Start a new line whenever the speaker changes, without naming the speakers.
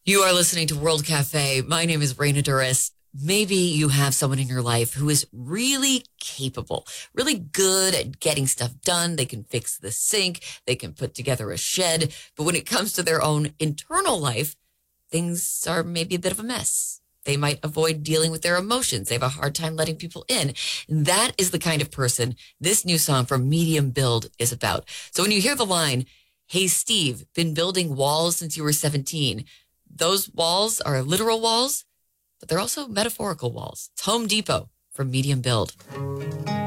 You are listening to World Cafe. My name is Raina Duras. Maybe you have someone in your life who is really capable, really good at getting stuff done. They can fix the sink. They can put together a shed. But when it comes to their own internal life, things are maybe a bit of a mess. They might avoid dealing with their emotions. They have a hard time letting people in. That is the kind of person this new song from Medium Build is about. So when you hear the line, "Hey, Steve, been building walls since you were 17. Those walls are literal walls, but they're also metaphorical walls. It's Home Depot from Medium Build.